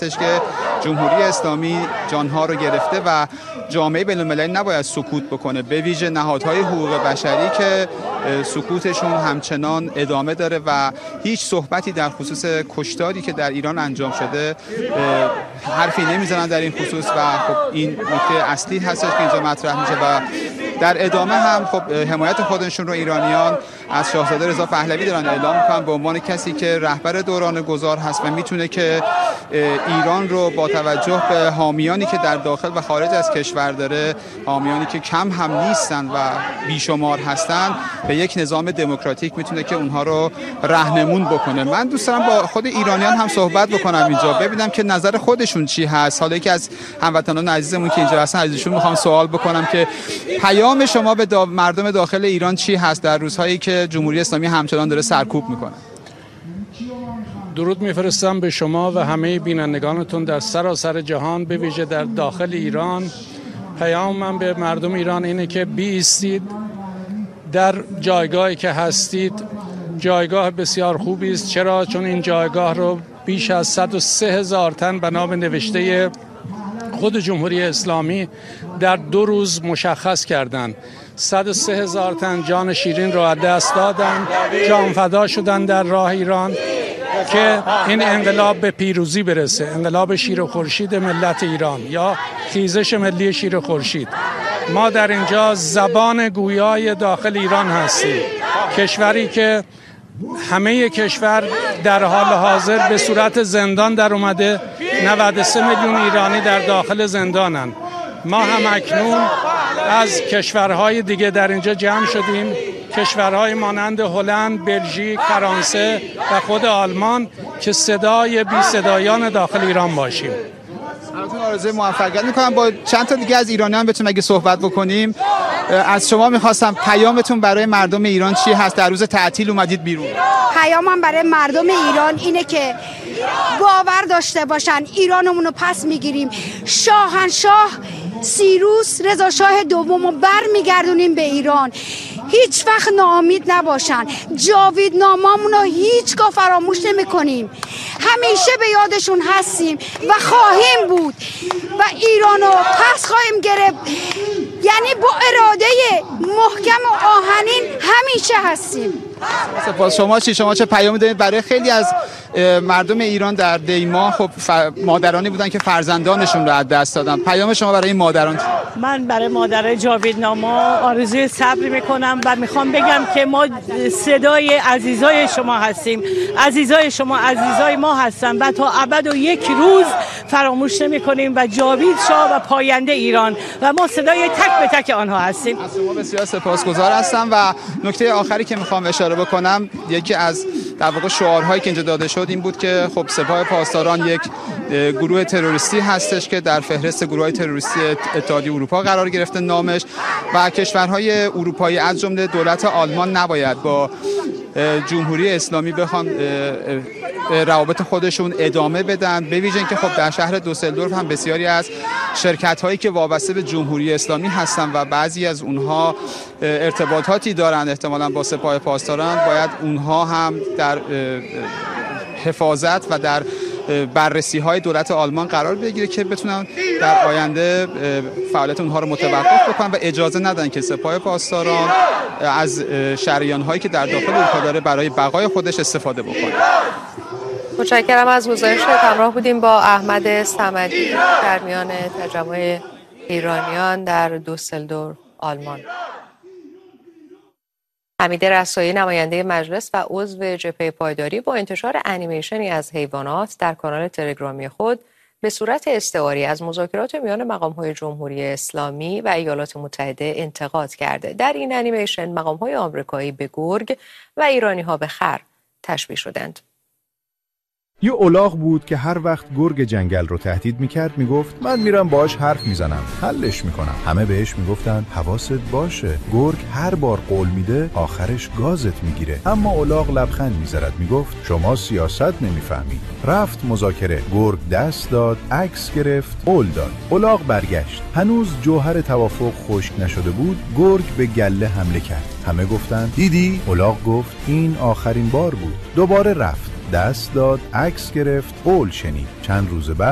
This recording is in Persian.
هستش که جمهوری اسلامی جانها رو گرفته و جامعه بین‌المللی نباید سکوت بکنه، به ویژه نهادهای حقوق بشری که سکوتشون همچنان ادامه داره و هیچ صحبتی در خصوص کشتاری که در ایران انجام شده حرفی نمیزنن در این خصوص و خب این نکته اصلی هستش که اینجا مطرح میشه و در ادامه هم خب حمایت خودشون رو ایرانیان از شاهزاده رضا پهلوی دارن اعلام میکنن به عنوان کسی که رهبر دوران گذار هست و میتونه که ایران رو با توجه به حامیانی که در داخل و خارج از کشور داره، حامیانی که کم هم نیستن و بیشمار هستن، به یک نظام دموکراتیک میتونه که اونها رو راهنمون بکنه. من دوست دارم با خود ایرانیان هم صحبت بکنم اینجا، ببینم که نظر خودشون چی هست. حالا که از هموطنان عزیزمون که اینجا هستن ازشون میخوام سوال بکنم که پیام شما به مردم داخل ایران چی هست در روزهایی که جمهوری اسلامی همچنان داره سرکوب میکنه؟ درود میفرستم به شما و همه بینندگانتون در سراسر جهان، به ویژه در داخل ایران. پیام من به مردم ایران اینه که بایستید، در جایگاهی که هستید جایگاه بسیار خوبی است. چرا؟ چون این جایگاه رو بیش از 103,000 تن بنا به نوشته خود جمهوری اسلامی در 2 روز مشخص کردند. 103,000 تن جان شیرین رو از دست دادن، جان فدا شدن در راه ایران که این انقلاب به پیروزی برسه، انقلاب شیر و خورشید ملت ایران یا خیزش ملی شیر و خورشید. ما در اینجا زبان گویای داخل ایران هستیم، کشوری که همه کشور در حال حاضر به صورت زندان در اومده. 93 میلیون ایرانی در داخل زندانن. ما هم اکنون از کشورهای دیگه در اینجا جمع شدیم، کشورهای مانند هلند، بلژیک، فرانسه و خود آلمان که صدای بی صدایان داخل ایران باشیم. براتون آرزوی موفقیت میکنم. با چند تا دیگه از ایرانیان بتونیم اگه صحبت بکنیم. از شما میخواستم پیامتون برای مردم ایران چی هست؟ در روز تعطیل اومدید بیرون. پیامم برای مردم ایران اینه که باور داشته باشن ایرانمون رو پس میگیریم، شاهنشاه سیروس رضا شاه دوم رو بر میگردونیم به ایران. هیچ وقت ناامید نباشن، جاویدنامه‌مون رو هیچگاه فراموش نمی‌کنیم، همیشه به یادشون هستیم و خواهیم بود و ایران رو پس خواهیم گرفت. یعنی با اراده محکم و آهنین همیشه هستیم. سپاس. شما چی؟ شما چه پیامی دارید برای خیلی از مردم ایران در دیما؟ خب مادرانی بودن که فرزندانشون رو از دست دادن. پیام شما برای این مادران چی؟ من برای مادر جاویدنامه آرزوی صبر میکنم و میخوام بگم که ما صدای عزیزای شما هستیم، عزیزای شما عزیزای ما هستن و تا ابد و یک روز فراموش نمیکنیم و جاوید شاه و پاینده ایران و ما صدای تک به تک آنها هستیم. از شما بسیار سپاسگزار هستم و نکته آخری که میخوام اشاره بکنم، یکی از در واقع شعارهایی که اینجا داده شد این بود که خب سپاه پاسداران یک گروه تروریستی هستش که در فهرست گروه‌های تروریستی اتحادیه اروپا قرار گرفته نامش و کشورهای اروپایی از جمله دولت آلمان نباید با جمهوری اسلامی بخوان روابط خودشون ادامه بدن، به ویژه اینکه خب در شهر دوسلدورف هم بسیاری از شرکت‌هایی که وابسته به جمهوری اسلامی هستن و بعضی از اونها ارتباطاتی دارن احتمالاً با سپاه پاسداران، باید اونها هم در حفاظت و در بررسی‌های دولت آلمان قرار بگیره که بتونن در آینده فعالیت اونها رو متوقف بکنن و اجازه ندن که سپاه پاسداران از شریان‌هایی که در داخل اروپا داره برای بقای خودش استفاده بکنه. متشکرم از گزارش. همراه بودیم با احمد صمدی در میان تجمع ایرانیان در دوسلدورف آلمان. حمید رسایی نماینده مجلس و عضو جبهه پایداری با انتشار انیمیشنی از حیوانات در کانال تلگرامی خود به صورت استعاری از مذاکرات میان مقام‌های جمهوری اسلامی و ایالات متحده انتقاد کرده. در این انیمیشن مقام‌های آمریکایی به گرگ و ایرانی‌ها به خر تشبیه شدند. یه الاغ بود که هر وقت گرگ جنگل رو تهدید میکرد میگفت من میرم باهاش حرف میزنم، حلش میکنم. همه بهش میگفتن حواست باشه، گرگ هر بار قول میده آخرش گازت میگیره. اما الاغ لبخند میزد میگفت شما سیاست نمیفهمید. رفت مذاکره، گرگ دست داد، عکس گرفت، قول داد. الاغ برگشت، هنوز جوهر توافق خشک نشده بود. گرگ به گله حمله کرد. همه گفتن دیدی؟ الاغ گفت این آخرین بار بود. دوباره رفت، دست داد، عکس گرفت، قول شنید. چند روز بعد